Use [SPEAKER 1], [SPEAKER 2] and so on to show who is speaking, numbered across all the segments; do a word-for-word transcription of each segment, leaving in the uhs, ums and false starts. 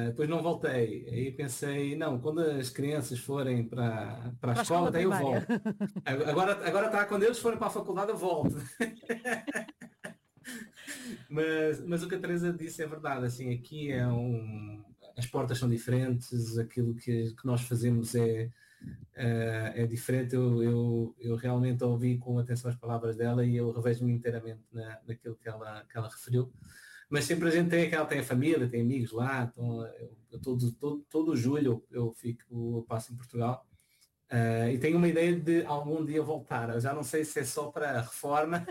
[SPEAKER 1] depois não voltei. Aí pensei, não, quando as crianças forem para, para a
[SPEAKER 2] Para a
[SPEAKER 1] escola,
[SPEAKER 2] escola
[SPEAKER 1] daí eu
[SPEAKER 2] primária.
[SPEAKER 1] volto. Agora, agora está, quando eles forem para a faculdade, eu volto. Mas, mas o que a Teresa disse é verdade, assim, aqui é um, as portas são diferentes, aquilo que, que nós fazemos é, eh, é diferente. Eu, eu, eu realmente ouvi com atenção as palavras dela e eu revejo-me inteiramente na, naquilo que ela, que ela referiu. Mas sempre a gente tem aquela, tem a família, tem amigos lá, então eu, eu todo, todo, todo julho eu, eu fico, eu passo em Portugal. Uh, e tenho uma ideia de algum dia voltar. Eu já não sei se é só para a reforma.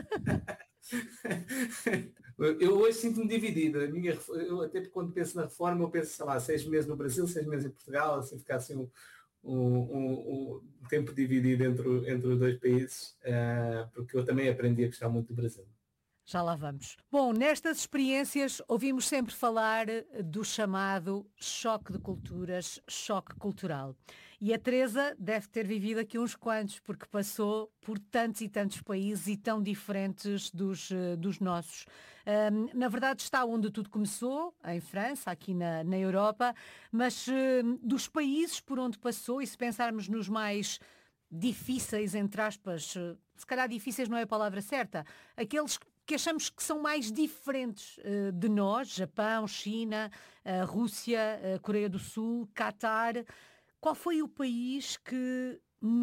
[SPEAKER 1] Eu hoje sinto-me dividido. A minha, eu até quando penso na reforma, eu penso, sei lá, seis meses no Brasil, seis meses em Portugal, assim ficar assim um, um, um, um tempo dividido entre, entre os dois países, uh, porque eu também aprendi a gostar muito do Brasil.
[SPEAKER 2] Já lá vamos. Bom, nestas experiências ouvimos sempre falar do chamado choque de culturas, choque cultural. E a Teresa deve ter vivido aqui uns quantos, porque passou por tantos e tantos países e tão diferentes dos, dos nossos. Um, na verdade está onde tudo começou, em França, aqui na, na Europa, mas um, dos países por onde passou, e se pensarmos nos mais difíceis, entre aspas, se calhar difíceis não é a palavra certa, aqueles que achamos que são mais diferentes uh, de nós, Japão, China, uh, Rússia, uh, Coreia do Sul, Catar. Qual foi o país que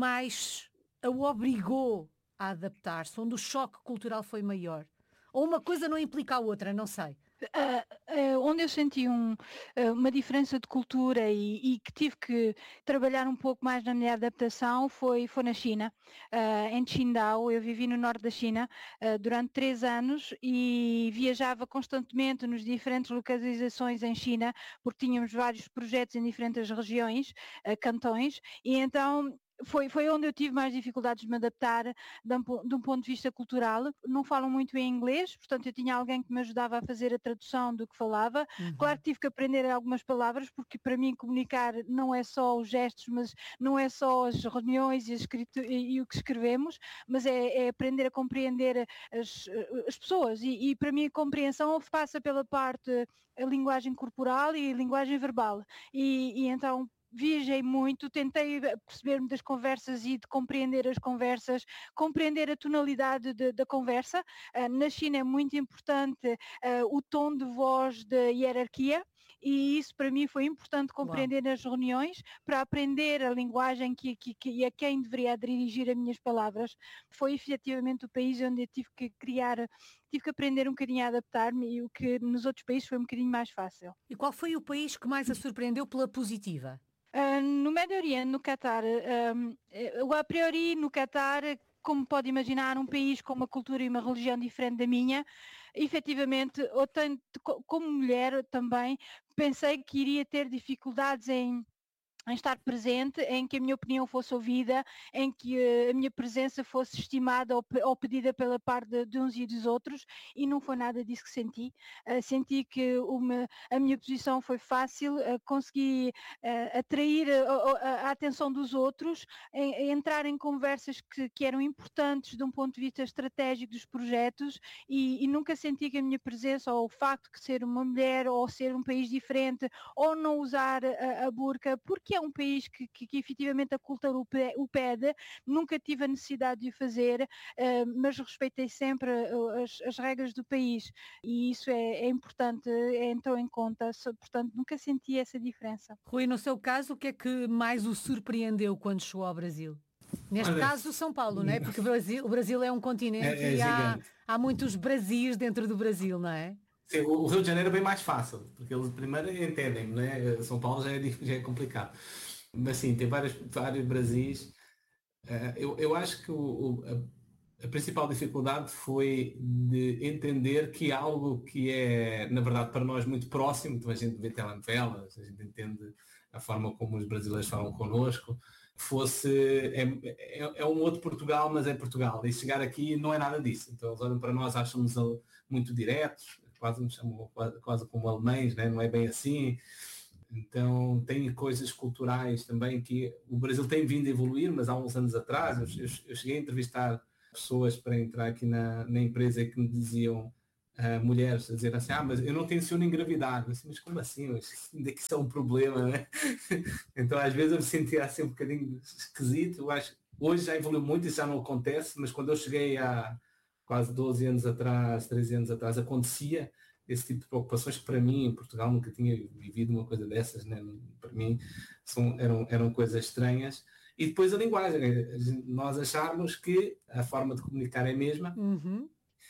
[SPEAKER 2] mais a obrigou a adaptar-se, onde o choque cultural foi maior? Ou uma coisa não implica a outra, não sei.
[SPEAKER 3] Uh, uh, onde eu senti um, uh, uma diferença de cultura e, e que tive que trabalhar um pouco mais na minha adaptação foi, foi na China, uh, em Qingdao. Eu vivi no norte da China uh, durante três anos e viajava constantemente nas diferentes localizações em China, porque tínhamos vários projetos em diferentes regiões, uh, cantões, e então Foi, foi onde eu tive mais dificuldades de me adaptar de um, de um ponto de vista cultural. Não falam muito em inglês, portanto eu tinha alguém que me ajudava a fazer a tradução do que falava. Uhum. Claro que tive que aprender algumas palavras, porque para mim comunicar não é só os gestos, mas não é só as reuniões e, a escrito, e, e o que escrevemos, mas é, é aprender a compreender as, as pessoas. E, e para mim a compreensão passa pela parte, a linguagem corporal e a linguagem verbal. E, e então viajei muito, tentei perceber-me das conversas e de compreender as conversas, compreender a tonalidade de, da conversa. Uh, na China é muito importante uh, o tom de voz da hierarquia, e isso para mim foi importante compreender Uau. nas reuniões, para aprender a linguagem que, que, que, e a quem deveria dirigir as minhas palavras. Foi efetivamente o país onde eu tive que criar, tive que aprender um bocadinho a adaptar-me, e o que nos outros países foi um bocadinho mais fácil.
[SPEAKER 2] E qual foi o país que mais a surpreendeu pela positiva?
[SPEAKER 3] Uh, no Médio Oriente, no Catar, um, eu a priori no Catar, como pode imaginar, um país com uma cultura e uma religião diferente da minha, efetivamente, eu tenho, como mulher também, pensei que iria ter dificuldades em em estar presente, em que a minha opinião fosse ouvida, em que uh, a minha presença fosse estimada ou, ou pedida pela parte de, de uns e dos outros, e não foi nada disso que senti. Uh, senti que uma, a minha posição foi fácil, uh, consegui uh, atrair a, a, a atenção dos outros, em, em entrar em conversas que, que eram importantes de um ponto de vista estratégico dos projetos, e, e nunca senti que a minha presença, ou o facto de ser uma mulher, ou ser um país diferente, ou não usar a, a burca, porque é um país que, que, que efetivamente a cultura o pede, nunca tive a necessidade de o fazer, uh, mas respeitei sempre as, as regras do país, e isso é, é importante, é, entrou em conta, portanto nunca senti essa diferença.
[SPEAKER 2] Rui, no seu caso, o que é que mais o surpreendeu quando chegou ao Brasil? Neste Olha, caso, São Paulo, não é? Porque o Brasil, o Brasil é um continente é, é e há, há muitos Brasis dentro do Brasil, não é?
[SPEAKER 1] Sim, o Rio de Janeiro é bem mais fácil, porque eles primeiro entendem, né? São Paulo já é, já é complicado. Mas sim, tem vários, vários Brasis. Uh, eu, eu acho que o, o, a, a principal dificuldade foi de entender que algo que é, na verdade, para nós muito próximo, então a gente vê telenovelas, a gente entende a forma como os brasileiros falam connosco, fosse, é, é, é um outro Portugal, mas é Portugal. E chegar aqui não é nada disso. Então eles olham para nós, acham-nos muito diretos, quase nos chamam quase, quase como alemães, né? Não é bem assim. Então tem coisas culturais também que o Brasil tem vindo a evoluir, mas há uns anos atrás eu, eu cheguei a entrevistar pessoas para entrar aqui na, na empresa que me diziam uh, mulheres a dizer assim, ah, mas eu não tenciono engravidar. Assim, mas como assim? Mas ainda que isso é um problema, né? Então às vezes eu me sentia assim um bocadinho esquisito. Eu acho hoje já evoluiu muito, isso já não acontece, mas quando eu cheguei há quase doze anos atrás, treze anos atrás, acontecia esse tipo de preocupações que para mim, em Portugal, nunca tinha vivido uma coisa dessas, né? Para mim são, eram, eram coisas estranhas. E depois a linguagem, nós acharmos que a forma de comunicar é a mesma,
[SPEAKER 2] Uhum.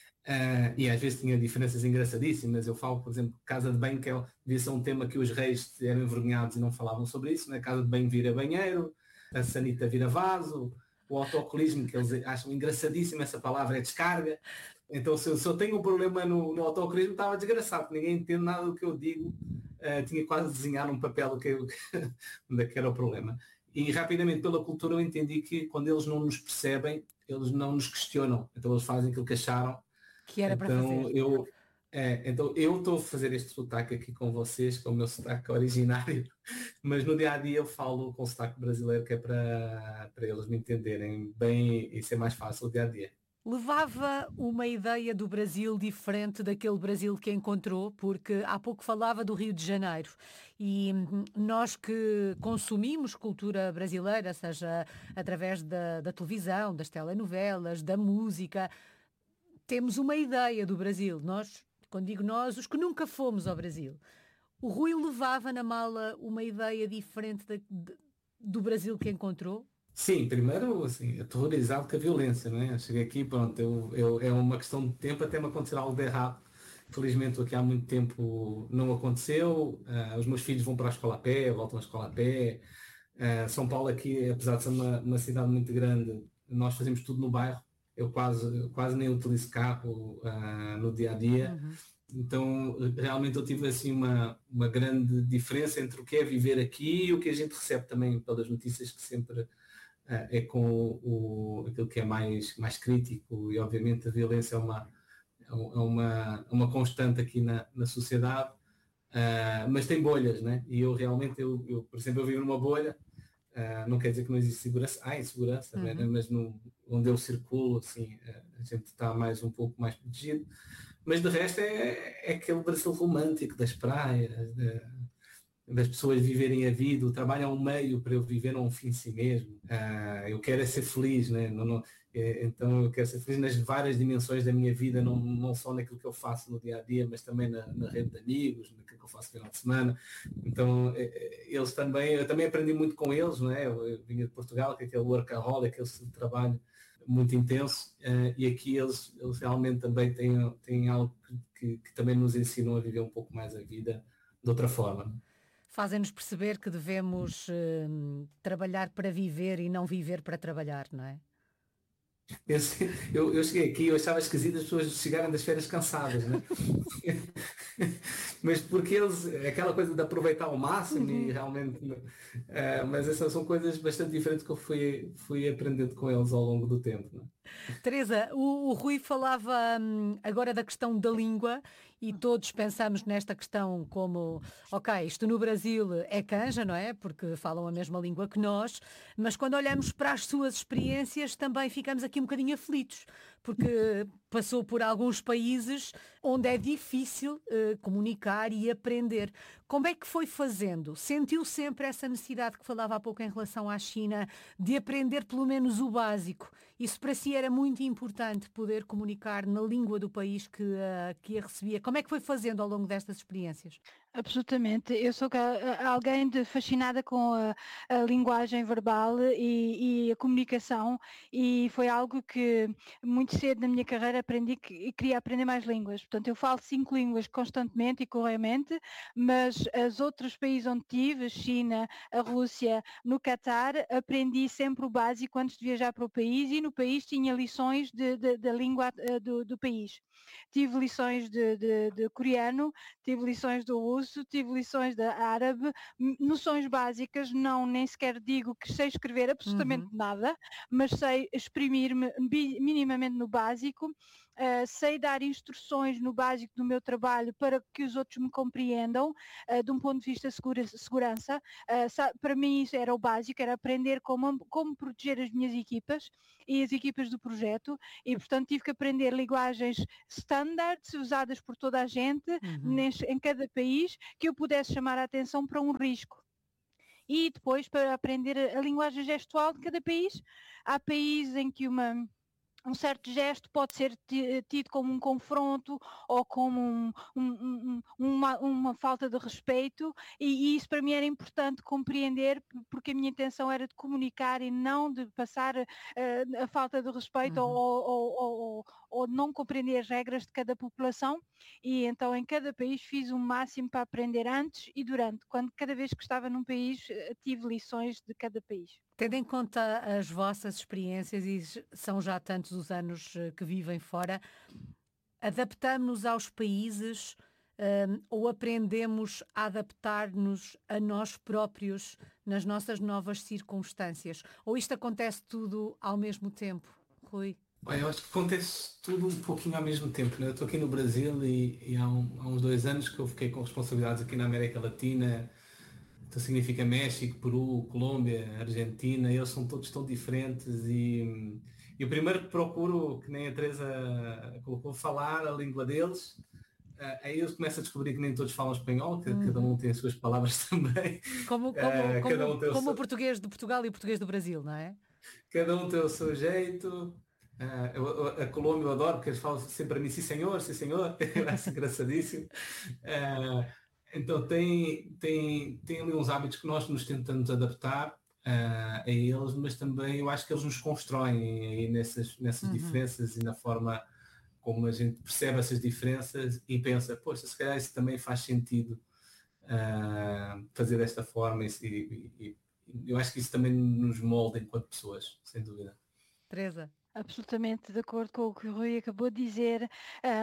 [SPEAKER 1] uh, e às vezes tinha diferenças engraçadíssimas. Eu falo, por exemplo, casa de banho, que é, devia ser um tema que os reis eram envergonhados e não falavam sobre isso, né? Casa de banho vira banheiro, a sanita vira vaso, o autocolismo, que eles acham engraçadíssimo essa palavra, é descarga. Então se eu, se eu tenho um problema no, no autocolismo, estava desgraçado, ninguém entende nada do que eu digo, uh, tinha quase de desenhar num papel que, eu, onde é que era o problema. E rapidamente pela cultura eu entendi que quando eles não nos percebem, eles não nos questionam, então eles fazem aquilo que acharam.
[SPEAKER 2] Que era
[SPEAKER 1] então,
[SPEAKER 2] para fazer.
[SPEAKER 1] Eu, é, então eu estou a fazer este sotaque aqui com vocês, com o meu sotaque originário, mas no dia a dia eu falo com o sotaque brasileiro, que é para, para eles me entenderem bem e ser mais fácil o dia a dia.
[SPEAKER 2] Levava uma ideia do Brasil diferente daquele Brasil que encontrou, porque há pouco falava do Rio de Janeiro e nós que consumimos cultura brasileira, seja através da, da televisão, das telenovelas, da música, temos uma ideia do Brasil. Nós, quando digo nós, os que nunca fomos ao Brasil. O Rui levava na mala uma ideia diferente de, de, do Brasil que encontrou?
[SPEAKER 1] Sim, primeiro, assim, aterrorizado com a violência, não é? Eu cheguei aqui, pronto, eu, eu, é uma questão de tempo até me acontecer algo de errado. Felizmente aqui há muito tempo não aconteceu, uh, os meus filhos vão para a escola a pé, voltam à escola a pé. Uh, São Paulo aqui, apesar de ser uma, uma cidade muito grande, nós fazemos tudo no bairro. Eu quase, quase nem utilizo carro uh, no dia a dia.
[SPEAKER 2] Uhum.
[SPEAKER 1] Então realmente eu tive assim uma, uma grande diferença entre o que é viver aqui e o que a gente recebe também pelas notícias, que sempre é com o, aquilo que é mais, mais crítico, e obviamente a violência é uma, é uma, uma constante aqui na, na sociedade, uh, mas tem bolhas, né? E eu realmente, eu, eu, por exemplo, eu vivo numa bolha, uh, não quer dizer que não existe segurança, há insegurança, uhum. né? Mas no, onde eu circulo, assim, a gente está mais um pouco mais protegido, mas de resto é, é aquele Brasil romântico das praias, de, das pessoas viverem a vida. O trabalho é um meio para eu viver, não um fim em si mesmo. Uh, eu quero é ser feliz, né? não, não, é, então eu quero ser feliz nas várias dimensões da minha vida, não, não só naquilo que eu faço no dia a dia, mas também na, na rede de amigos, naquilo que eu faço no final de semana. Então é, eles também, eu também aprendi muito com eles, não é? Eu, eu vinha de Portugal, que é aquele workaholic, aquele trabalho muito intenso, uh, e aqui eles, eles realmente também têm, têm algo que, que também nos ensinam a viver um pouco mais a vida de outra forma.
[SPEAKER 2] Fazem-nos perceber que devemos uh, trabalhar para viver e não viver para trabalhar, não é?
[SPEAKER 1] Eu, eu, eu cheguei aqui, eu achava esquisito as pessoas chegarem das férias cansadas, né? Mas porque eles, aquela coisa de aproveitar ao máximo, uhum. E realmente, uh, mas essas são coisas bastante diferentes que eu fui, fui aprendendo com eles ao longo do tempo, né?
[SPEAKER 2] Teresa, o, o Rui falava hum, agora da questão da língua e todos pensamos nesta questão como, ok, isto no Brasil é canja, não é? Porque falam a mesma língua que nós, mas quando olhamos para as suas experiências também ficamos aqui um bocadinho aflitos, porque passou por alguns países onde é difícil uh, comunicar e aprender. Como é que foi fazendo? Sentiu sempre essa necessidade que falava há pouco em relação à China, de aprender pelo menos o básico? Isso para si era muito importante, poder comunicar na língua do país que, uh, que a recebia. Como é que foi fazendo ao longo destas experiências?
[SPEAKER 3] Absolutamente. Eu sou alguém de, fascinada com a, a linguagem verbal e, e a comunicação, e foi algo que muito cedo na minha carreira aprendi que e queria aprender mais línguas. Portanto, eu falo cinco línguas constantemente e corretamente, mas os outros países onde tive, a China, a Rússia, no Catar, aprendi sempre o básico antes de viajar para o país, e no país tinha lições da língua do, do país. Tive lições de, de, de coreano, tive lições do russo, tive lições de árabe, noções básicas, não nem sequer digo que sei escrever absolutamente uhum. nada, mas sei exprimir-me minimamente no básico. uh, sei dar instruções no básico do meu trabalho para que os outros me compreendam, uh, de um ponto de vista de segura, segurança. Uh, para mim isso era o básico, era aprender como, como proteger as minhas equipas e as equipas do projeto, e portanto tive que aprender linguagens standards usadas por toda a gente, uhum. neste, em cada país, que eu pudesse chamar a atenção para um risco. E depois para aprender a linguagem gestual de cada país. Há países em que uma... um certo gesto pode ser tido como um confronto ou como um, um, um, uma, uma falta de respeito, e, e isso para mim era importante compreender, porque a minha intenção era de comunicar e não de passar uh, a falta de respeito, uhum. ou, ou, ou, ou não compreender as regras de cada população. E então em cada país fiz o máximo para aprender antes e durante. Quando cada vez que estava num país tive lições de cada país.
[SPEAKER 2] Tendo em conta as vossas experiências, e são já tantos os anos que vivem fora, adaptamos-nos aos países um, ou aprendemos a adaptar-nos a nós próprios nas nossas novas circunstâncias? Ou isto acontece tudo ao mesmo tempo, Rui?
[SPEAKER 1] Bem, eu acho que acontece tudo um pouquinho ao mesmo tempo, né? Eu estou aqui no Brasil e, e há, um, há uns dois anos que eu fiquei com responsabilidades aqui na América Latina. Então significa México, Peru, Colômbia, Argentina, eles são todos tão diferentes, e, e o primeiro que procuro, que nem a Teresa colocou, falar a língua deles, uh, aí eu começo a descobrir que nem todos falam espanhol, que uhum. cada um tem as suas palavras também.
[SPEAKER 2] Como, como, uh, como, um como o, seu... o português de Portugal e o português do Brasil, não é?
[SPEAKER 1] Cada um tem o seu jeito. Uh, a, a Colômbia eu adoro, porque eles falam sempre a mim, sim senhor, sim senhor, eu acho engraçadíssimo. Uh, Então tem, tem, tem ali uns hábitos que nós nos tentamos adaptar uh, a eles, mas também eu acho que eles nos constroem aí nessas, nessas uhum. diferenças e na forma como a gente percebe essas diferenças e pensa, poxa, se calhar isso também faz sentido uh, fazer desta forma, e, e, e eu acho que isso também nos molda enquanto pessoas, sem dúvida.
[SPEAKER 2] Teresa?
[SPEAKER 3] Absolutamente de acordo com o que o Rui acabou de dizer.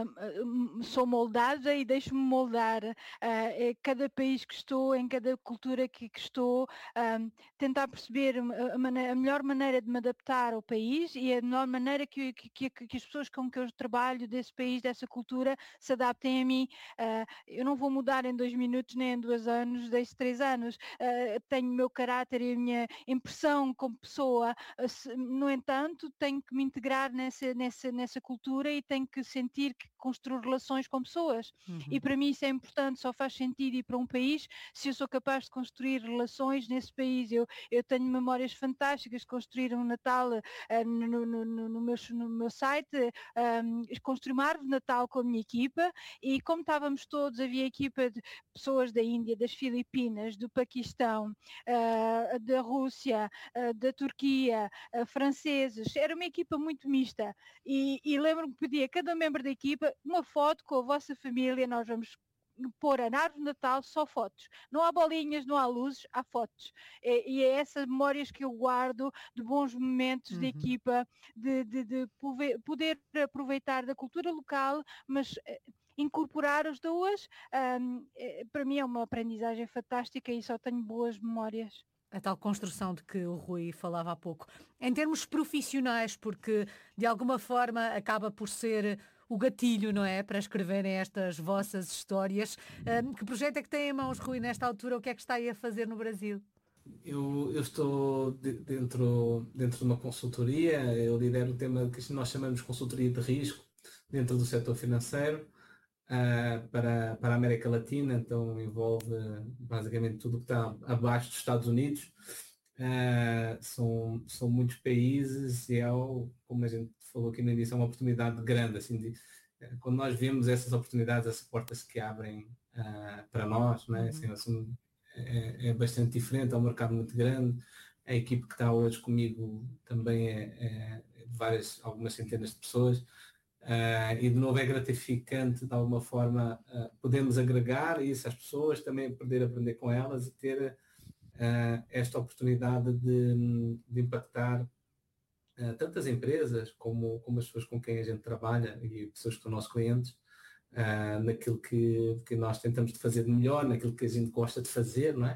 [SPEAKER 3] Um, sou moldada e deixo-me moldar uh, em cada país que estou, em cada cultura que, que estou, um, tentar perceber a, maneira, a melhor maneira de me adaptar ao país e a melhor maneira que, que, que as pessoas com que eu trabalho desse país, dessa cultura, se adaptem a mim. Uh, eu não vou mudar em dois minutos, nem em dois anos, desde três anos. Uh, tenho o meu caráter e a minha impressão como pessoa. Uh, se, no entanto, tenho que me integrar nessa, nessa, nessa cultura e tenho que sentir que construo relações com pessoas. Uhum. E para mim isso é importante, só faz sentido ir para um país se eu sou capaz de construir relações nesse país. Eu, eu tenho memórias fantásticas de construir um Natal uh, no, no, no, no, meu, no meu site, um, construir uma árvore de Natal com a minha equipa, e como estávamos todos, havia equipa de pessoas da Índia, das Filipinas, do Paquistão, uh, da Rússia, uh, da Turquia, uh, franceses, era uma equipa muito mista, e, e lembro-me que pedi a cada membro da equipa uma foto com a vossa família, nós vamos pôr a árvore de Natal, só fotos, não há bolinhas, não há luzes, há fotos, e, e é essas memórias que eu guardo de bons momentos uhum. de equipa, de, de, de poder aproveitar da cultura local, mas incorporar as duas, um, para mim é uma aprendizagem fantástica e só tenho boas memórias.
[SPEAKER 2] A tal construção de que o Rui falava há pouco. Em termos profissionais, porque de alguma forma acaba por ser o gatilho, não é? Para escreverem estas vossas histórias. Um, que projeto é que tem em mãos, Rui, nesta altura? O que é que está aí a fazer no Brasil?
[SPEAKER 1] Eu, eu estou de, dentro, dentro de uma consultoria, eu lidero o tema que nós chamamos de consultoria de risco dentro do setor financeiro. Uh, para, para a América Latina, então envolve basicamente tudo o que está abaixo dos Estados Unidos. Uh, são, são muitos países e é, como a gente falou aqui no início, é uma oportunidade grande. Assim, de, quando nós vemos essas oportunidades, essas portas que abrem uh, para nós, né? Uhum. Assim, assim, é, é bastante diferente, é um mercado muito grande. A equipe que está hoje comigo também é, é de várias, algumas centenas de pessoas. Uh, e de novo é gratificante de alguma forma uh, podemos agregar isso às pessoas, também poder aprender com elas e ter uh, esta oportunidade de, de impactar uh, tantas empresas como, como as pessoas com quem a gente trabalha e pessoas que são nossos clientes, uh, naquilo que, que nós tentamos de fazer de melhor, naquilo que a gente gosta de fazer, não é?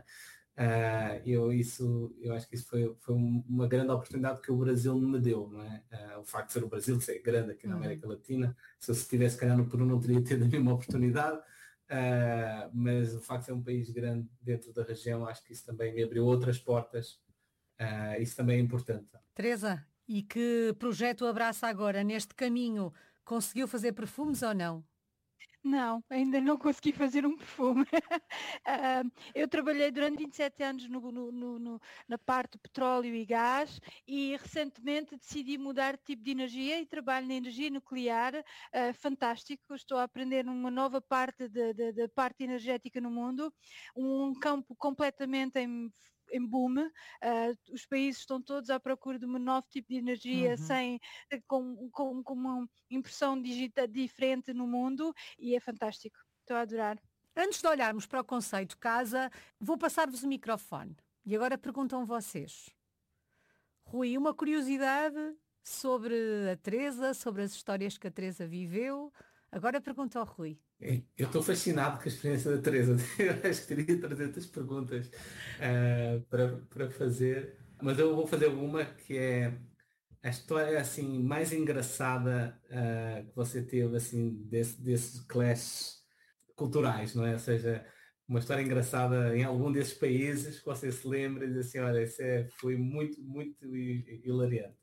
[SPEAKER 1] Uh, eu, isso, eu acho que isso foi, foi uma grande oportunidade que o Brasil me deu, não é? Uh, o facto de ser o Brasil, de ser grande aqui na América
[SPEAKER 2] Uhum.
[SPEAKER 1] Latina, se eu estivesse calhar no Peru não teria tido a mesma oportunidade, uh, mas o facto de ser um país grande dentro da região, acho que isso também me abriu outras portas, uh, isso também é importante.
[SPEAKER 2] Teresa, e que projeto abraça agora neste caminho? Conseguiu fazer perfumes ou não?
[SPEAKER 3] Não, ainda não consegui fazer um perfume. Ah, eu trabalhei durante vinte e sete anos no- no- no- no- na parte de petróleo e gás e recentemente decidi mudar de tipo de energia e trabalho na energia nuclear. Ah, fantástico, estou a aprender uma nova parte da da- da parte energética no mundo, um campo completamente em em boom. Ah, os países estão todos à procura de um novo tipo de energia
[SPEAKER 2] Uhum.
[SPEAKER 3] sem, com, com, com uma impressão digital diferente no mundo e é fantástico. Estou a adorar.
[SPEAKER 2] Antes de olharmos para o conceito casa, vou passar-vos o microfone. E agora perguntam vocês. Rui, uma curiosidade sobre a Teresa, sobre as histórias que a Teresa viveu. Agora pergunta ao Rui.
[SPEAKER 1] Eu estou fascinado com a experiência da Teresa. Eu acho que teria trezentas perguntas uh, para, para fazer, mas eu vou fazer uma que é a história assim mais engraçada uh, que você teve assim desse, desses clashes culturais, não é? Ou seja, uma história engraçada em algum desses países que você se lembra e diz assim, olha, isso é, foi muito, muito hi- hilariante.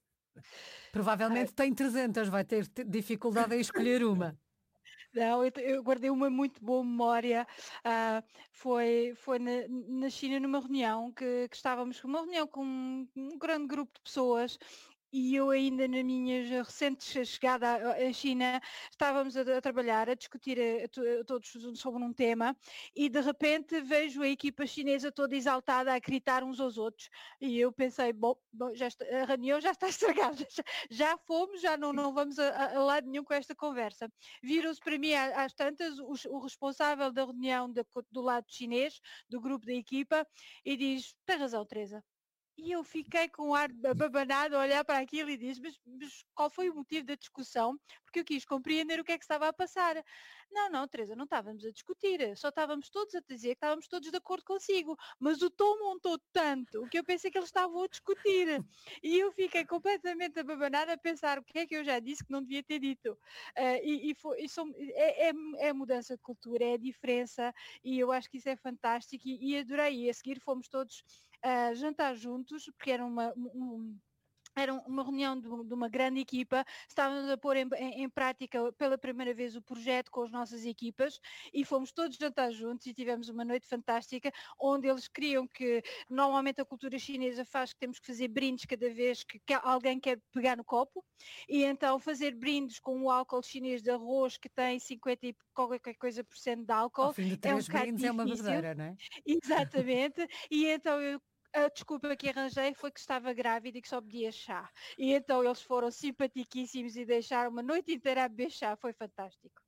[SPEAKER 3] Ah,
[SPEAKER 2] Provavelmente tem trezentas, vai ter te- dificuldade em escolher uma.
[SPEAKER 3] não, eu, te- eu guardei uma muito boa memória. Ah, foi foi na, na China numa reunião que, que estávamos, uma reunião com um, um grande grupo de pessoas. E eu ainda na minha recente che- chegada à à China, estávamos a, a trabalhar, a discutir a, a to- a todos sobre um tema e de repente vejo a equipa chinesa toda exaltada a gritar uns aos outros e eu pensei, bom, bom, já está- a reunião já está estragada, já, já fomos, já não, não vamos a, a- a lado nenhum com esta conversa. Viram-se para mim à- às tantas os- o, responsável da reunião da co- do lado chinês, do grupo da equipa, e diz, tem razão, Teresa. E eu fiquei com o ar abanado a olhar para aquilo e disse, mas, mas qual foi o motivo da discussão? Porque eu quis compreender o que é que estava a passar. Não, não, Teresa, não estávamos a discutir, só estávamos todos a dizer que estávamos todos de acordo consigo, mas o tom montou tanto que eu pensei que eles estavam a discutir. E eu fiquei completamente ababanada a pensar o que é que eu já disse que não devia ter dito. Uh, e, e, foi, e são, é, é, é a mudança de cultura, é a diferença, e eu acho que isso é fantástico e, e adorei. E a seguir fomos todos a jantar juntos, porque era uma, um, era uma reunião de, de uma grande equipa, estávamos a pôr em, em, em, prática pela primeira vez o projeto com as nossas equipas e fomos todos jantar juntos e tivemos uma noite fantástica, onde eles queriam que, normalmente a cultura chinesa faz que temos que fazer brindes cada vez que, que alguém quer pegar no copo, e então fazer brindes com o álcool chinês de arroz que tem cinquenta e qualquer coisa por cento de
[SPEAKER 2] Ao
[SPEAKER 3] álcool,
[SPEAKER 2] fim de
[SPEAKER 3] é um
[SPEAKER 2] três
[SPEAKER 3] bocado
[SPEAKER 2] brindes é uma
[SPEAKER 3] difícil.
[SPEAKER 2] bebedeira, não é?
[SPEAKER 3] Exatamente, e então eu a desculpa que arranjei foi que estava grávida e que só podia chá. E então eles foram simpaticíssimos e deixaram uma noite inteira a beber chá, foi fantástico.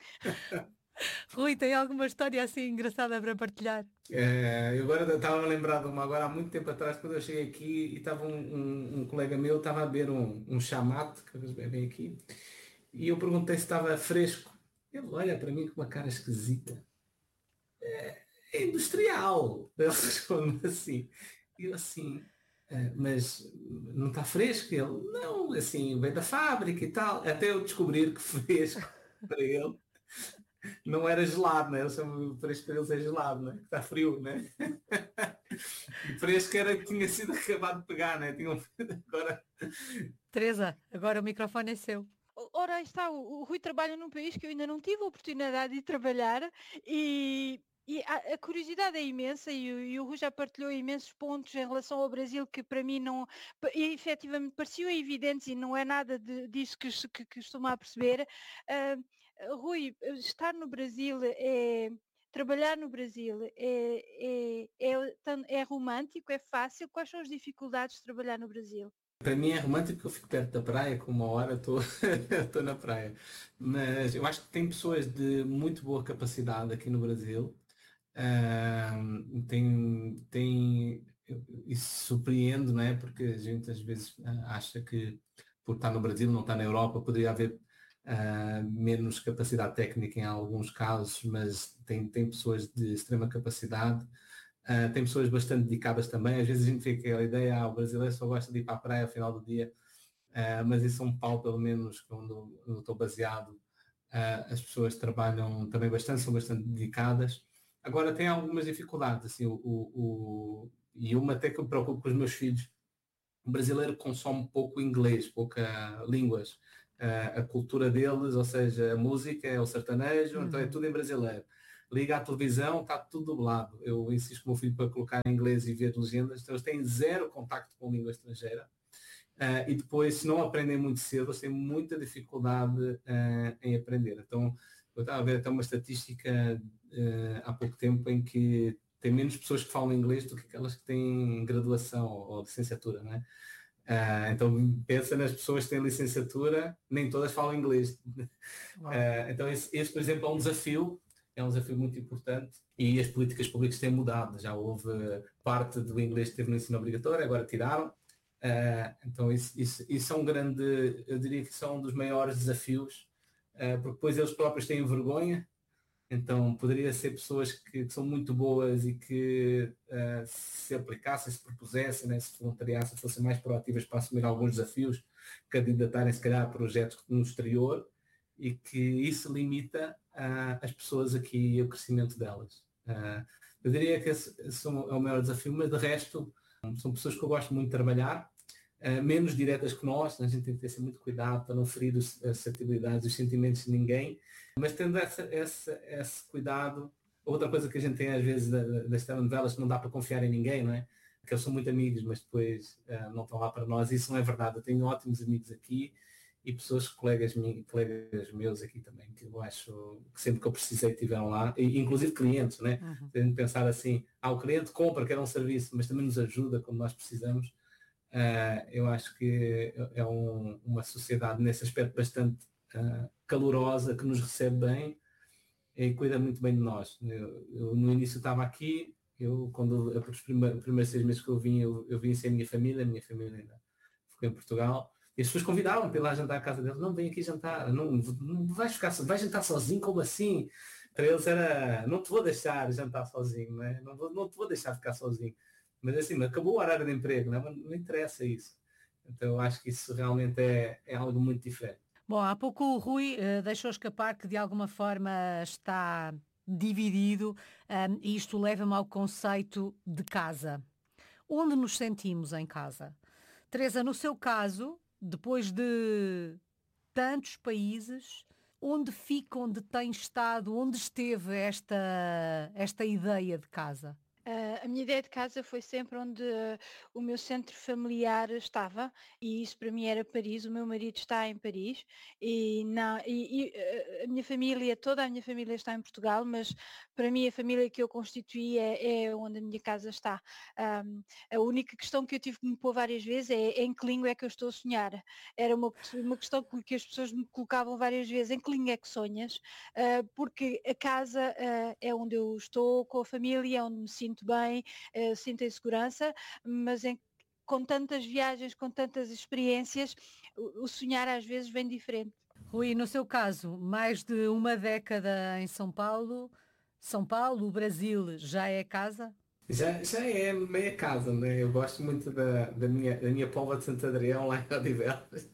[SPEAKER 2] Rui, tem alguma história assim engraçada para partilhar?
[SPEAKER 1] É, eu agora estava a lembrar de uma, agora há muito tempo atrás, quando eu cheguei aqui e estava um, um, um colega meu, estava a beber um, um chamate, que eles bebem aqui, e eu perguntei se estava fresco. Ele olha para mim com uma cara esquisita. É industrial. Ele responde assim. E eu assim, "Ah, mas não está fresco?" Ele, não, assim, vem da fábrica e tal. Até eu descobrir que fresco para ele não era gelado, né? Eles chamam fresco para eles é gelado, né? Que está frio, né? E fresco era que tinha sido acabado de pegar, né? Tinham agora.
[SPEAKER 2] Teresa, agora o microfone é seu.
[SPEAKER 3] Ora, aí está, o, o Rui trabalha num país que eu ainda não tive a oportunidade de trabalhar e, e a, a curiosidade é imensa e, o- e o Rui já partilhou imensos pontos em relação ao Brasil que para mim não, pa- e, efetivamente pareciam evidentes e não é nada de- disso que, se- que, que estou-me a perceber. Ah, Rui, estar no Brasil é... Trabalhar no Brasil é, é, é, tan- é romântico, é fácil? Quais são as dificuldades de trabalhar no Brasil?
[SPEAKER 1] Para mim é romântico porque eu fico perto da praia, com uma hora estou estou na praia. Mas eu acho que tem pessoas de muito boa capacidade aqui no Brasil. Ahm, tem, tem, isso surpreende, não é? Porque a gente às vezes ah, acha que por estar no Brasil, não estar na Europa, poderia haver ah, menos capacidade técnica em alguns casos, mas tem, tem pessoas de extrema capacidade. Uh, tem pessoas bastante dedicadas também. Às vezes a gente vê aquela ideia, ah, o brasileiro só gosta de ir para a praia ao final do dia, uh, mas em São Paulo, pelo menos, onde eu estou baseado, uh, as pessoas trabalham também bastante, são bastante dedicadas. Agora tem algumas dificuldades, assim, o, o, o, e uma até que eu me preocupo com os meus filhos. O brasileiro consome pouco inglês, pouca línguas. Uh, a cultura deles, ou seja, a música é o sertanejo, uhum. Então é tudo em brasileiro. Liga à televisão, está tudo dublado. Eu insisto com o meu filho para colocar em inglês e ver legendas, então eles têm zero contacto com língua estrangeira. Uh, e depois, se não aprendem muito cedo, eles têm muita dificuldade uh, em aprender. Então, eu estava a ver até uma estatística uh, há pouco tempo em que tem menos pessoas que falam inglês do que aquelas que têm graduação ou licenciatura, não é? Uh, então pensa nas pessoas que têm licenciatura, nem todas falam inglês. Uh, então esse, esse, por exemplo, é um desafio, é um desafio muito importante e as políticas públicas têm mudado. Já houve parte do inglês que teve no ensino obrigatório, agora tiraram. Uh, então isso, isso, isso é um grande, eu diria que são um dos maiores desafios, uh, porque depois eles próprios têm vergonha. Então poderia ser pessoas que, que são muito boas e que uh, se aplicassem, se propusessem, né, se voluntariassem, fossem mais proativas para assumir alguns desafios, candidatarem se calhar a projetos no exterior, e que isso limita uh, as pessoas aqui e o crescimento delas. Uh, eu diria que esse, esse é o maior desafio, mas de resto são pessoas que eu gosto muito de trabalhar, uh, menos diretas que nós, a gente tem que ter muito cuidado para não ferir os, as sensibilidades, os sentimentos de ninguém. Mas tendo essa, essa, esse cuidado, outra coisa que a gente tem às vezes das telenovelas, que não dá para confiar em ninguém, não é? Que eles são muito amigos, mas depois uh, não estão lá para nós. Isso não é verdade. Eu tenho ótimos amigos aqui e pessoas, colegas, colegas meus aqui também, que eu acho que sempre que eu precisei tiveram lá, e, inclusive clientes, né? Uhum. Tendo de pensar assim, ah, o cliente compra, quer um serviço, mas também nos ajuda quando nós precisamos. Uh, eu acho que é um, uma sociedade nesse aspecto bastante Uh, calorosa, que nos recebe bem e cuida muito bem de nós. Eu, eu no início estava aqui, eu quando os primeiros, primeiros seis meses que eu vim, eu, eu vim sem a minha família, a minha família ainda ficou em Portugal, e as pessoas convidavam para ir lá jantar à casa deles, não, vem aqui jantar, não, não vais ficar, vais jantar sozinho, como assim? Para eles era, não te vou deixar jantar sozinho, não é? Não, vou, não te vou deixar ficar sozinho. Mas assim, acabou o horário de emprego, não, é? Não interessa isso. Então eu acho que isso realmente é, é algo muito diferente.
[SPEAKER 2] Bom, há pouco o Rui uh, deixou escapar que de alguma forma está dividido um, e isto leva-me ao conceito de casa. Onde nos sentimos em casa? Teresa, no seu caso, depois de tantos países, onde fica, onde tem estado, onde esteve esta, esta ideia de casa?
[SPEAKER 3] Uh, a minha ideia de casa foi sempre onde uh, o meu centro familiar estava, e isso para mim era Paris. O meu marido está em Paris e, não, e, e uh, a minha família, toda a minha família está em Portugal, mas para mim a família que eu constituí é, é onde a minha casa está. Um, a única questão que eu tive que me pôr várias vezes é, é em que língua é que eu estou a sonhar. Era uma, uma questão que as pessoas me colocavam várias vezes: em que língua é que sonhas? Uh, porque a casa uh, é onde eu estou com a família, é onde me sinto bem, uh, sinto em segurança, mas em, com tantas viagens, com tantas experiências, o, o sonhar às vezes vem diferente.
[SPEAKER 2] Rui, no seu caso, mais de uma década em São Paulo, São Paulo, o Brasil, já é casa?
[SPEAKER 1] Já, já é meia casa, né? Eu gosto muito da, da, minha, da minha Póvoa de Santo Adrião, lá em Odivelas.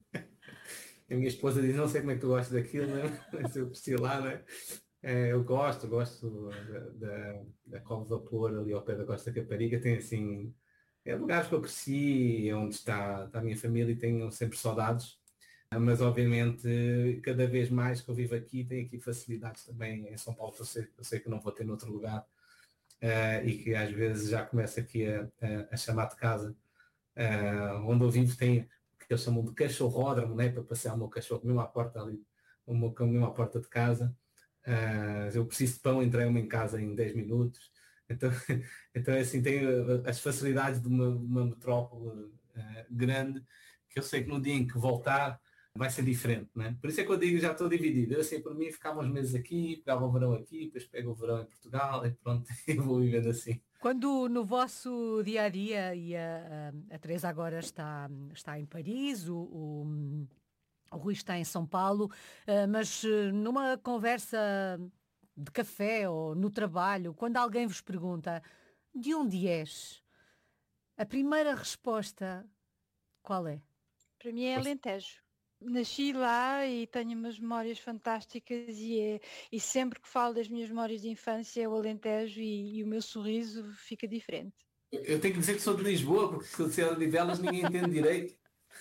[SPEAKER 1] A minha esposa diz, não sei como é que tu gostas daquilo, né? Mas eu preciso lá, né? É, eu gosto, gosto da, da, da Cova de Vapor, ali ao pé da Costa da Caparica. Tem assim, é lugares que eu cresci, é onde está, está a minha família, e tenho sempre saudades. Mas obviamente cada vez mais que eu vivo aqui, tenho aqui facilidades também em São Paulo, eu sei, eu sei que não vou ter noutro lugar, uh, e que às vezes já começo aqui a, a, a chamar de casa. Uh, onde eu vivo tem o que eles chamam de cachorródromo, né? Para passear o meu cachorro mesmo à porta ali, o meu cão mesmo à porta de casa. Uh, eu preciso de pão, entrego-me em casa em dez minutos. Então, então assim, tenho as facilidades de uma, uma metrópole uh, grande, que eu sei que no dia em que voltar vai ser diferente, né? Por isso é que eu digo, já estou dividido. Eu assim, por mim, ficava uns meses aqui, pegava o verão aqui, depois pego o verão em Portugal e pronto, eu vou vivendo assim.
[SPEAKER 2] Quando no vosso dia-a-dia, e a, a, a Teresa agora está, está em Paris, o, o, o Rui está em São Paulo, mas numa conversa de café ou no trabalho, quando alguém vos pergunta: De onde és? A primeira resposta, qual é?
[SPEAKER 3] Para mim é Alentejo. Nasci lá e tenho umas memórias fantásticas e, é, e sempre que falo das minhas memórias de infância é o Alentejo e, e o meu sorriso fica diferente.
[SPEAKER 1] Eu tenho que dizer que sou de Lisboa, porque se eu disser Odivelas ninguém entende direito.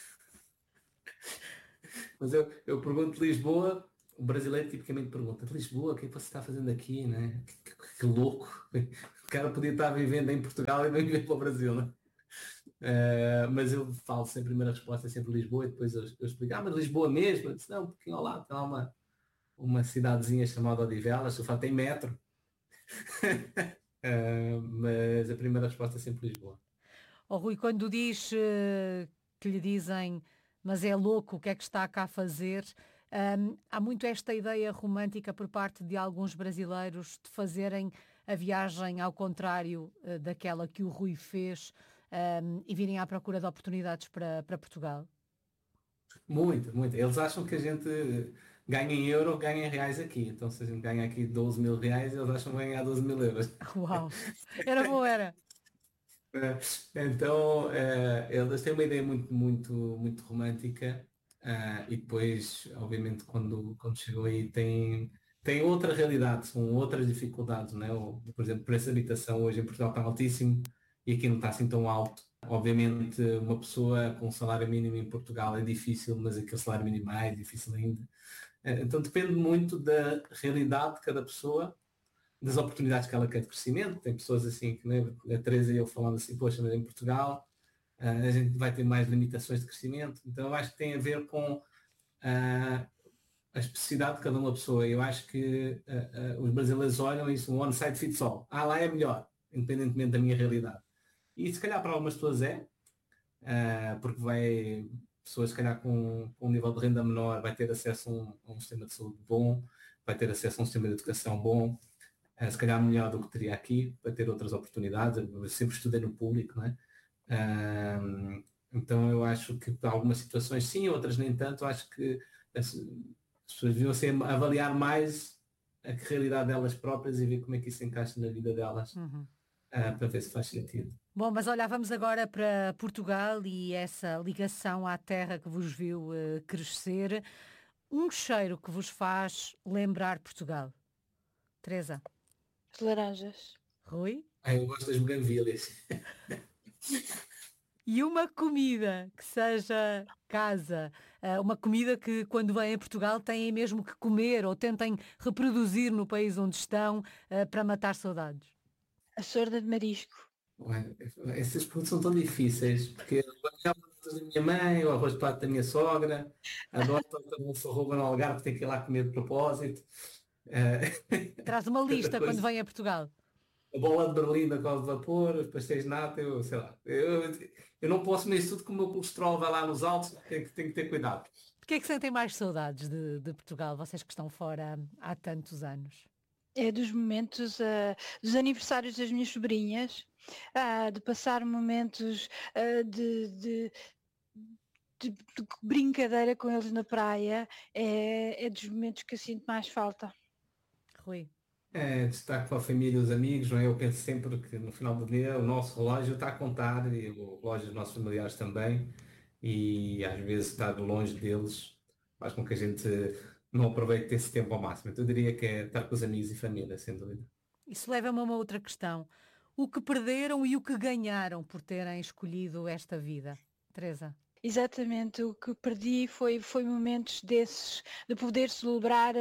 [SPEAKER 1] Mas eu, eu pergunto de Lisboa, o brasileiro tipicamente pergunta, de Lisboa, o que é que você está fazendo aqui, né? Que, que- que louco. O cara podia estar vivendo em Portugal e não viver para o Brasil, né? Eh, mas eu falo sempre, a primeira resposta é sempre Lisboa e depois eu, eu explico, ah, mas Lisboa mesmo? Eu disse, não, um pouquinho ao lado, tem lá uma, uma cidadezinha chamada Odivelas, eu falo, tem metro. Eh, mas a primeira resposta é sempre Lisboa.
[SPEAKER 2] Oh, Rui, quando diz eh, que lhe dizem, mas é louco, o que é que está cá a fazer? Ahm, há muito esta ideia romântica por parte de alguns brasileiros de fazerem a viagem ao contrário eh, daquela que o Rui fez, ahm, e virem à procura de oportunidades para, para Portugal.
[SPEAKER 1] Muito, muito. Eles acham que a gente ganha em euro, ganha em reais aqui. Então se a gente ganha aqui doze mil reais, eles acham que vai ganhar doze mil euros.
[SPEAKER 2] Uau! Era bom, era.
[SPEAKER 1] Eh, Então, eh, eles têm uma ideia muito, muito, muito romântica, ah, e depois, obviamente, quando, quando chegam aí, têm, têm outra realidade, são outras dificuldades, né? O, por exemplo, o preço de habitação hoje em Portugal está altíssimo e aqui não está assim tão alto. Obviamente, uma pessoa com um salário mínimo em Portugal é difícil, mas aquele salário mínimo é mais difícil ainda. Eh, Então, depende muito da realidade de cada pessoa, das oportunidades que ela quer de crescimento. Tem pessoas assim, que né, a Teresa e eu falando assim, poxa, mas em Portugal ah, a gente vai ter mais limitações de crescimento. Então eu acho que tem a ver com ah, a especificidade de cada uma pessoa. Eu acho que ah, ah, os brasileiros olham isso, um one size fits all. Ah, lá é melhor, independentemente da minha realidade. E se calhar para algumas pessoas é, ah, porque vai, pessoas se calhar com, com um nível de renda menor vai ter acesso a um, a um sistema de saúde bom, vai ter acesso a um sistema de educação bom, eh, se calhar melhor do que teria aqui, para ter outras oportunidades. Eu sempre estudei no público, não é? Ahm, então eu acho que para algumas situações sim, outras nem tanto. Eu acho que as, as pessoas deviam ser, avaliar mais a realidade delas próprias e ver como é que isso se encaixa na vida delas,
[SPEAKER 2] Uhum.
[SPEAKER 1] ah, para ver se faz sentido.
[SPEAKER 2] Bom, mas olha, vamos agora para Portugal e essa ligação à terra que vos viu eh, crescer. Um cheiro que vos faz lembrar Portugal. Teresa,
[SPEAKER 3] As laranjas.
[SPEAKER 2] Rui?
[SPEAKER 1] Ah, eu gosto das buganvílias.
[SPEAKER 2] E uma comida que seja casa, eh, uma comida que quando vêm a Portugal têm mesmo que comer ou tentem reproduzir no país onde estão, eh, para matar saudades.
[SPEAKER 3] A sorda de marisco.
[SPEAKER 1] Ué, essas perguntas são tão difíceis, porque eu adoro da minha mãe, o arroz de pato da minha sogra, adoro quando um forró no Algarve que tem que ir lá comer de propósito. Eh,
[SPEAKER 2] Traz uma
[SPEAKER 1] tanta
[SPEAKER 2] lista quando
[SPEAKER 1] coisa.
[SPEAKER 2] vem a Portugal.
[SPEAKER 1] A bola de Berlim da cola de vapor, os pastéis de nata, eu sei lá. Eu, eu não posso comer isso tudo, que o meu colesterol vai lá nos altos, tenho que, tenho que ter cuidado.
[SPEAKER 2] De que é que sentem mais saudades de, de Portugal, vocês que estão fora há tantos anos?
[SPEAKER 3] É dos momentos, ah, dos aniversários das minhas sobrinhas, ah, de passar momentos ah, de, de- de- de brincadeira com eles na praia, é, é dos momentos que eu sinto mais falta.
[SPEAKER 2] Rui?
[SPEAKER 1] É, destaque para a família e os amigos, não é? Eu penso sempre que no final do dia o nosso relógio está a contar e o relógio dos nossos familiares também, e às vezes estar longe deles faz com que a gente não aproveite esse tempo ao máximo. Então eu diria que é estar com os amigos e família, sem dúvida.
[SPEAKER 2] Isso leva-me a uma outra questão. O que perderam e o que ganharam por terem escolhido esta vida? Teresa?
[SPEAKER 3] Exatamente, o que perdi foi, foi momentos desses, de poder celebrar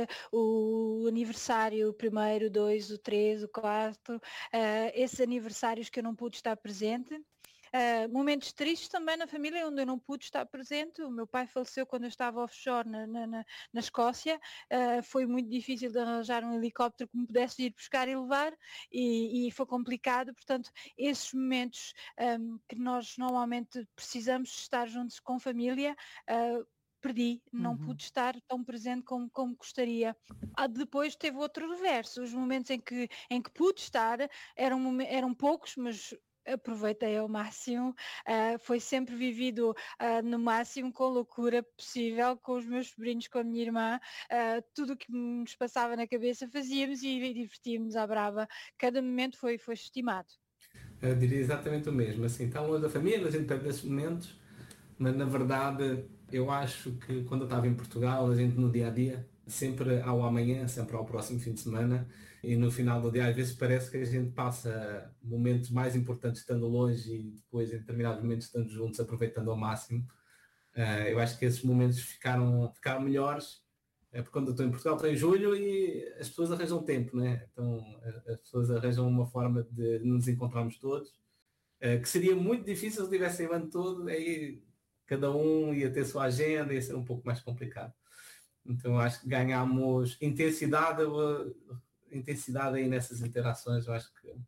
[SPEAKER 3] o aniversário, o primeiro, o dois, o três, o quatro, eh, esses aniversários que eu não pude estar presente. Eh, momentos tristes também na família, onde eu não pude estar presente. O meu pai faleceu quando eu estava offshore na, na, na- na Escócia. Eh, foi muito difícil de arranjar um helicóptero que me pudesse ir buscar e levar, e, e foi complicado. Portanto, esses momentos um, que nós normalmente precisamos estar juntos com família, uh, perdi, não
[SPEAKER 2] Uhum.
[SPEAKER 3] pude estar tão presente como, como gostaria. Ah, depois teve outro reverso, os momentos em que, em que pude estar eram, momen- eram poucos, mas aproveitei ao máximo. Uh, foi sempre vivido uh, no máximo, com loucura possível, com os meus sobrinhos, com a minha irmã. Uh, tudo o que nos passava na cabeça fazíamos e divertíamos à brava. Cada momento foi, foi estimado.
[SPEAKER 1] Eu diria exatamente o mesmo. Assim, está longe da família, a gente perde esses momentos, mas na verdade eu acho que quando eu estava em Portugal, a gente no dia a dia, sempre ao amanhã, sempre ao próximo fim de semana, e no final do dia às vezes parece que a gente passa momentos mais importantes estando longe e depois em determinados momentos estando juntos, aproveitando ao máximo. Uh, eu acho que esses momentos ficaram, ficaram melhores, é porque quando eu estou em Portugal estou em julho e as pessoas arranjam tempo, né? Então as pessoas arranjam uma forma de nos encontrarmos todos, uh, que seria muito difícil se tivessem o ano todo, aí cada um ia ter sua agenda, ia ser um pouco mais complicado. Então acho que ganhamos intensidade, uh, intensidade aí nessas interações, eu acho que uh,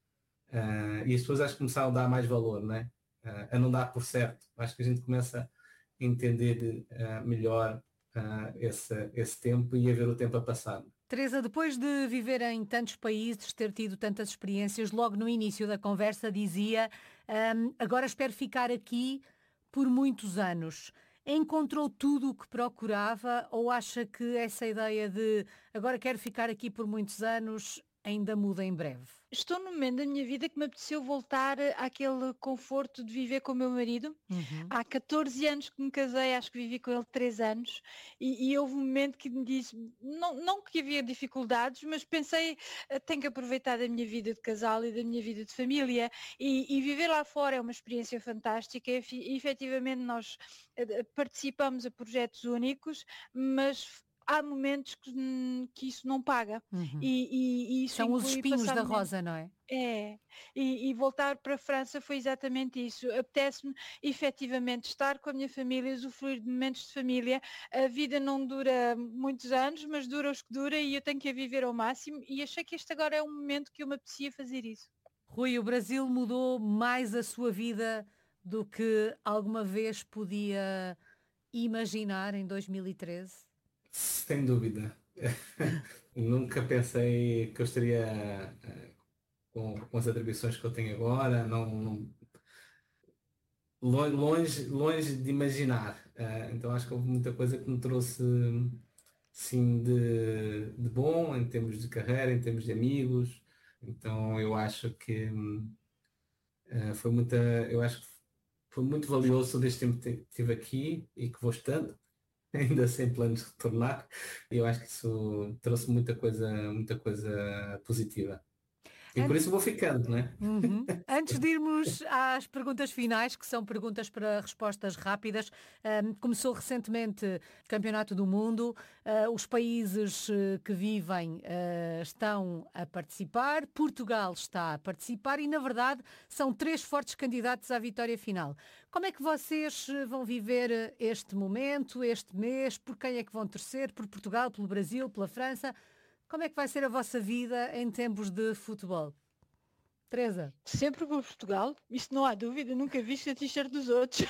[SPEAKER 1] e as pessoas acho que começaram a dar mais valor, né? Uh, a não dar por certo. Acho que a gente começa entender uh, melhor uh, esse, esse tempo e a ver o tempo a passar.
[SPEAKER 2] Teresa, depois de viver em tantos países, ter tido tantas experiências, logo no início da conversa dizia um, agora espero ficar aqui por muitos anos. Encontrou tudo o que procurava ou acha que essa ideia de agora quero ficar aqui por muitos anos ainda muda em breve?
[SPEAKER 3] Estou num momento da minha vida que me apeteceu voltar àquele conforto de viver com o meu marido.
[SPEAKER 2] Uhum.
[SPEAKER 3] Há catorze anos que me casei, acho que vivi com ele três anos, e, e houve um momento que me disse, não, não que havia dificuldades, mas pensei, tenho que aproveitar da minha vida de casal e da minha vida de família, e, e viver lá fora é uma experiência fantástica, e, e efetivamente nós participamos a projetos únicos, mas há momentos que, que isso não paga.
[SPEAKER 2] Uhum.
[SPEAKER 3] E, e, e isso
[SPEAKER 2] são os espinhos da
[SPEAKER 3] momento...
[SPEAKER 2] rosa, não é?
[SPEAKER 3] É, e, e voltar para a França foi exatamente isso. Apetece-me efetivamente estar com a minha família, usufruir de momentos de família. A vida não dura muitos anos, mas dura os que dura e eu tenho que a viver ao máximo, e achei que este agora é um momento que eu me apetecia fazer isso.
[SPEAKER 2] Rui, o Brasil mudou mais a sua vida do que alguma vez podia imaginar em dois mil e treze?
[SPEAKER 1] Sem dúvida. Nunca pensei que eu estaria uh, com, com as atribuições que eu tenho agora, não, não longe, longe de imaginar. Uh, então acho que houve muita coisa que me trouxe sim de, de bom em termos de carreira, em termos de amigos. Então eu acho que uh, foi muita, eu acho que foi muito valioso todo este tempo que estive aqui e que vou estando, ainda sem planos de retornar. E eu acho que isso trouxe muita coisa, muita coisa positiva. E por isso vou ficando, não é?
[SPEAKER 2] Uhum. Antes de irmos às perguntas finais, que são perguntas para respostas rápidas, um, começou recentemente o Campeonato do Mundo, uh, os países uh, que vivem uh, estão a participar, Portugal está a participar e, na verdade, são três fortes candidatos à vitória final. Como é que vocês vão viver este momento, este mês? Por quem é que vão torcer? Por Portugal, pelo Brasil, pela França? Como é que vai ser a vossa vida em tempos de futebol? Teresa?
[SPEAKER 3] Sempre por Portugal, isso não há dúvida, nunca viste a t-shirt dos outros.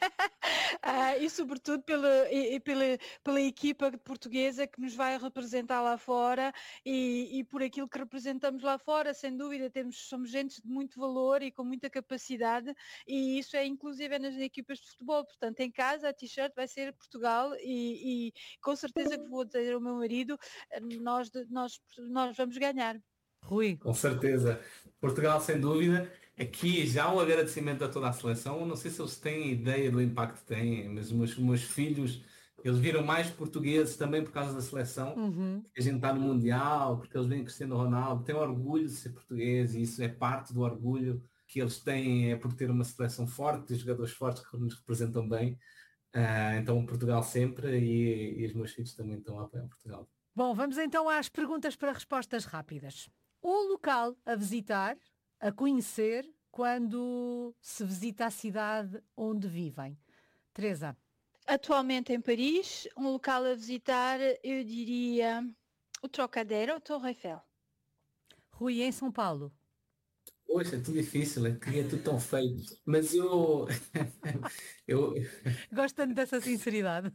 [SPEAKER 3] ah, e sobretudo pela, e, e pela, pela equipa portuguesa que nos vai representar lá fora e, e por aquilo que representamos lá fora, sem dúvida, temos, somos gente de muito valor e com muita capacidade, e isso é inclusive nas equipas de futebol. Portanto, em casa a t-shirt vai ser Portugal e, e com certeza que vou dizer ao meu marido, nós, nós, nós vamos ganhar.
[SPEAKER 2] Rui?
[SPEAKER 1] Com certeza. Portugal, sem dúvida. Aqui já um agradecimento a toda a seleção. Não sei se eles têm ideia do impacto que têm, mas os meus, meus filhos, eles viram mais portugueses também por causa da seleção.
[SPEAKER 2] Uhum.
[SPEAKER 1] Porque a gente está no Mundial, porque eles vêm Cristiano Ronaldo, têm orgulho de ser português e isso é parte do orgulho que eles têm, é por ter uma seleção forte, de jogadores fortes que nos representam bem. Uh, então Portugal sempre e, e os meus filhos também estão a apoiar Portugal.
[SPEAKER 2] Bom, vamos então às perguntas para respostas rápidas. Um local a visitar, a conhecer, quando se visita a cidade onde vivem. Teresa?
[SPEAKER 3] Atualmente em Paris, um local a visitar, eu diria o Trocadero, o Torre Eiffel.
[SPEAKER 2] Rui, em São Paulo?
[SPEAKER 1] Poxa, é tudo difícil, é que é tudo tão feio. Mas eu... eu...
[SPEAKER 2] Gosto tanto dessa sinceridade.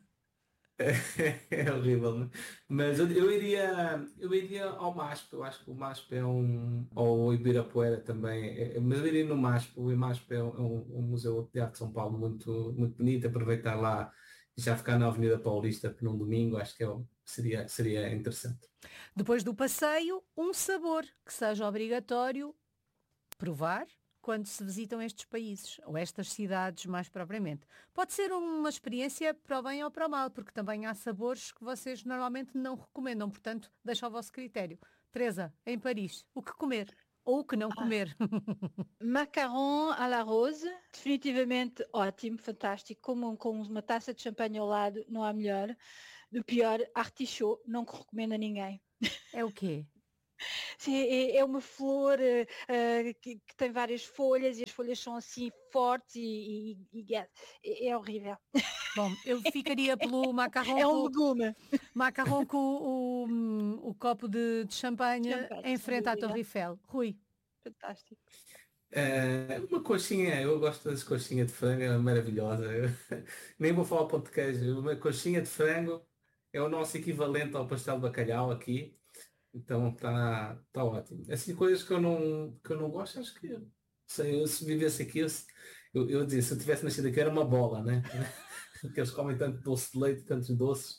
[SPEAKER 1] É horrível, né? Mas eu, eu iria eu iria ao MASP, eu acho que o MASP é um, ou o Ibirapuera também, é, mas eu iria no MASP, o MASP é um, um museu de arte de São Paulo muito, muito bonito, aproveitar lá e já ficar na Avenida Paulista num domingo, acho que é, seria, seria interessante.
[SPEAKER 2] Depois do passeio, um sabor que seja obrigatório provar quando se visitam estes países, ou estas cidades mais propriamente. Pode ser uma experiência para o bem ou para o mal, porque também há sabores que vocês normalmente não recomendam, portanto, deixa ao vosso critério. Teresa, em Paris, o que comer? Ou o que não comer?
[SPEAKER 3] Ah, macarrão à la rose, definitivamente ótimo, fantástico, com, com uma taça de champanhe ao lado, não há melhor. Do pior, artichaut, não recomendo a ninguém.
[SPEAKER 2] É o quê?
[SPEAKER 3] É, é uma flor uh, que, que tem várias folhas e as folhas são assim fortes e, e, e é, é horrível.
[SPEAKER 2] Bom, eu ficaria pelo macarrão
[SPEAKER 3] é um
[SPEAKER 2] com,
[SPEAKER 3] legume.
[SPEAKER 2] Macarrão com o, o, o copo de, de champanhe, champanhe em frente à Torre Eiffel. Rui.
[SPEAKER 3] Fantástico.
[SPEAKER 1] Uh, uma coxinha, eu gosto das coxinhas de frango, é maravilhosa. Eu, nem vou falar pão de queijo. Uma coxinha de frango é o nosso equivalente ao pastel de bacalhau aqui. Então está tá ótimo. Assim, coisas que eu não, que eu não gosto, acho que sei, eu, se vivesse aqui, eu, eu, eu dizia, se eu tivesse nascido aqui era uma bola, né? Porque eles comem tanto doce de leite, tantos doces.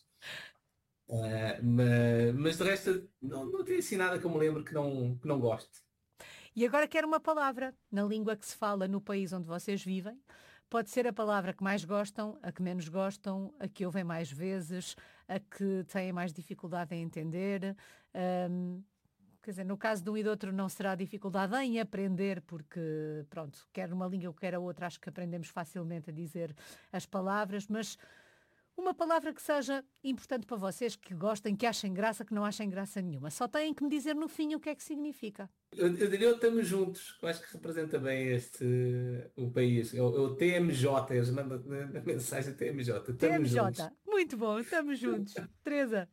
[SPEAKER 1] Uh, mas, mas de resto, não, não tem assim nada que eu me lembro que não, que não goste.
[SPEAKER 2] E agora quero uma palavra na língua que se fala no país onde vocês vivem. Pode ser a palavra que mais gostam, a que menos gostam, a que ouvem mais vezes, a que têm mais dificuldade em entender. Um, quer dizer, no caso de um e do outro não será dificuldade em aprender, porque, pronto, quer uma língua, quer a outra, acho que aprendemos facilmente a dizer as palavras, mas uma palavra que seja importante para vocês, que gostem, que achem graça, que não achem graça nenhuma. Só têm que me dizer no fim o que é que significa.
[SPEAKER 1] Eu, eu diria o estamos juntos, eu acho que representa bem este, o país. É o, é o T M J, eles mandam na mensagem T M J.
[SPEAKER 2] T M J, muito bom, estamos juntos. Teresa?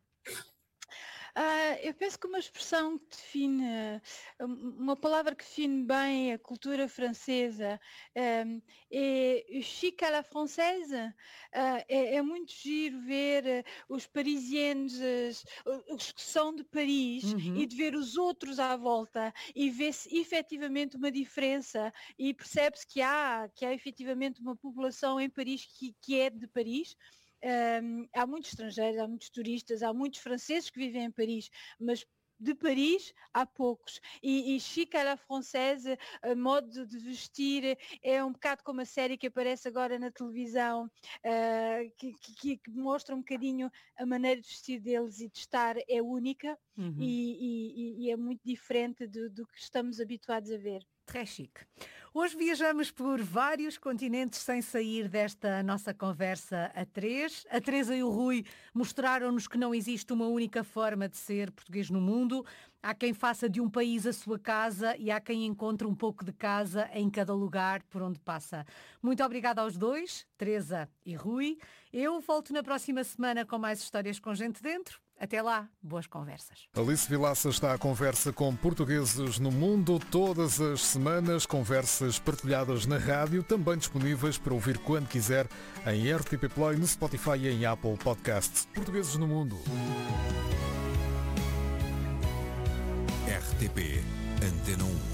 [SPEAKER 3] Uh, eu penso que uma expressão que define, uma palavra que define bem a cultura francesa um, é chic à la française. Uh, é, é muito giro ver uh, os parisienses, uh, os que são de Paris, uhum. e de ver os outros à volta e ver-se efetivamente uma diferença e percebe-se que há, que há efetivamente uma população em Paris que, que é de Paris. Um, há muitos estrangeiros, há muitos turistas, há muitos franceses que vivem em Paris, mas de Paris há poucos. E, e chic à la française, a modo de vestir, é um bocado como a série que aparece agora na televisão, uh, que, que, que mostra um bocadinho a maneira de vestir deles e de estar é única, uhum. e, e, e é muito diferente do, do que estamos habituados a ver.
[SPEAKER 2] Très chique. Hoje viajamos por vários continentes sem sair desta nossa conversa a três. A Teresa e o Rui mostraram-nos que não existe uma única forma de ser português no mundo. Há quem faça de um país a sua casa e há quem encontre um pouco de casa em cada lugar por onde passa. Muito obrigada aos dois, Teresa e Rui. Eu volto na próxima semana com mais histórias com gente dentro. Até lá, boas conversas.
[SPEAKER 4] Alice Vilaça está à conversa com portugueses no mundo todas as semanas, conversas partilhadas na rádio, também disponíveis para ouvir quando quiser em R T P Play, no Spotify e em Apple Podcasts. Portugueses no mundo.
[SPEAKER 5] R T P Antena um.